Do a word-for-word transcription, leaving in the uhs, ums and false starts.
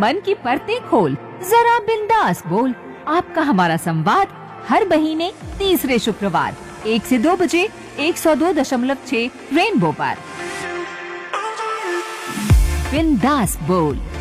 मन की परतें खोल, जरा बिंदास बोल। आपका हमारा संवाद हर महीने तीसरे शुक्रवार एक से दो बजे एक सौ दो दशमलव छह रेनबो पर। बिंदास बोल।